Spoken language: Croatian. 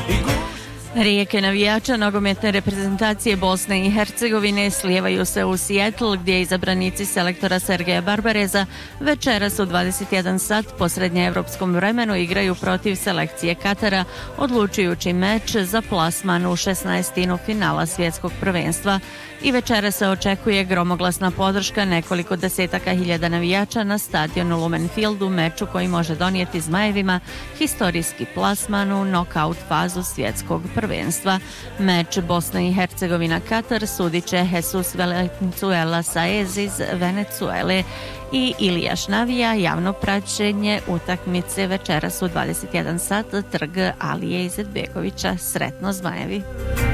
Rijeke navijača nogometne reprezentacije Bosne i Hercegovine slijevaju se u Seattle gdje izabranici selektora Sergeja Barbareza večeras u 21 sat po srednjeevropskom vremenu igraju protiv selekcije Katara, odlučujući meč za plasman u 16. finala svjetskog prvenstva. I večera se očekuje gromoglasna podrška nekoliko desetaka hiljada navijača na stadionu Lumen Fieldu, meču koji može donijeti Zmajevima historijski plasman u nokaut fazu svjetskog prvenstva. Meč Bosna i Hercegovina Katar sudit će Jesus Valenzuela Saez iz Venezuele i Ilijaš navija. Javno praćenje utakmice večeras u 21 sat, trg Alije Izetbegovića. Sretno Zmajevi!